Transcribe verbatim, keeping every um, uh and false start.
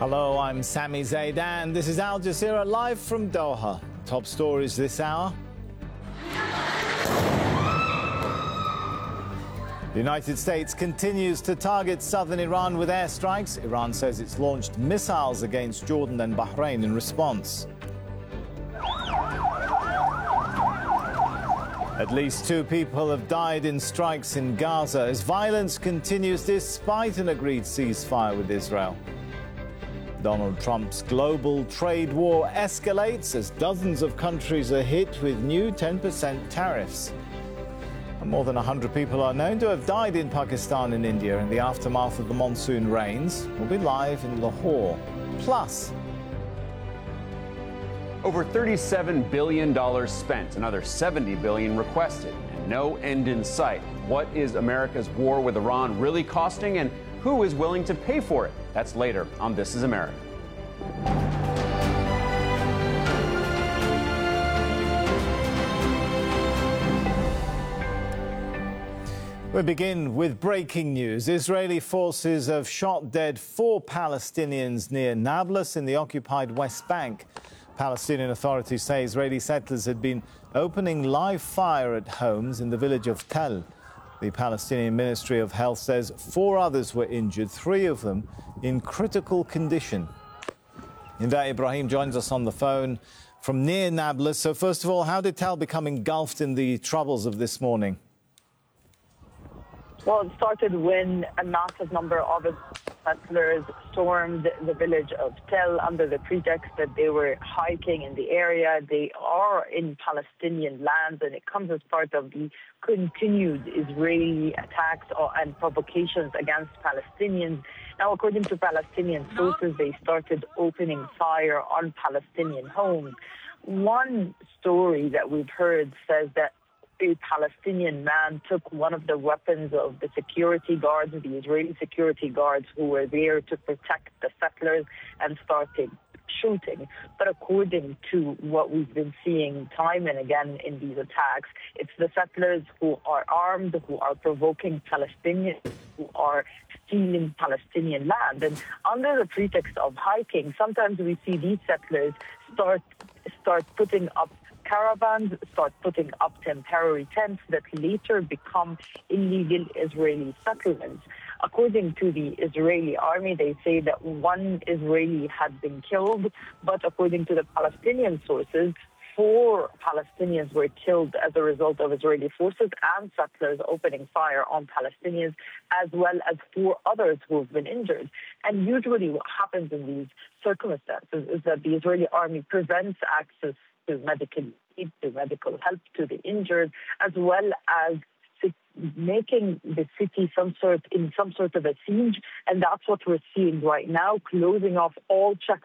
Hello, I'm Sami Zaidan. This is Al Jazeera live from Doha. Top stories this hour. The United States continues to target southern Iran with airstrikes. Iran says it's launched missiles against Jordan and Bahrain in response. At least two people have died in strikes in Gaza as violence continues despite an agreed ceasefire with Israel. Donald Trump's global trade war escalates as dozens of countries are hit with new ten percent tariffs. And more than one hundred people are known to have died in Pakistan and India in the aftermath of the monsoon rains. We'll be live in Lahore. Plus, over thirty-seven billion dollars spent, another seventy billion dollars requested, and no end in sight. What is America's war with Iran really costing, and who is willing to pay for it? That's later on This Is America. We begin with breaking news. Israeli forces have shot dead four Palestinians near Nablus in the occupied West Bank. Palestinian authorities say Israeli settlers had been opening live fire at homes in the village of Tel. The Palestinian Ministry of Health says four others were injured, three of them in critical condition. Inda Ibrahim joins us on the phone from near Nablus. So first of all, how did Tel become engulfed in the troubles of this morning? Well, it started when a massive number of settlers stormed the village of Tel under the pretext that they were hiking in the area. They are in Palestinian lands, and it comes as part of the continued Israeli attacks and provocations against Palestinians. Now, according to Palestinian sources, they started opening fire on Palestinian homes. One story that we've heard says that a Palestinian man took one of the weapons of the security guards, the Israeli security guards who were there to protect the settlers, and started shooting. But according to what we've been seeing time and again in these attacks, it's the settlers who are armed, who are provoking Palestinians, who are stealing Palestinian land. And under the pretext of hiking, sometimes we see these settlers start start putting up caravans, start putting up temporary tents that later become illegal Israeli settlements. According to the Israeli army, they say that one Israeli had been killed, but according to the Palestinian sources, four Palestinians were killed as a result of Israeli forces and settlers opening fire on Palestinians, as well as four others who have been injured. And usually what happens in these circumstances is that the Israeli army prevents access to medical aid, to medical help to the injured, as well as making the city some sort in some sort of a siege, and that's what we're seeing right now, closing off all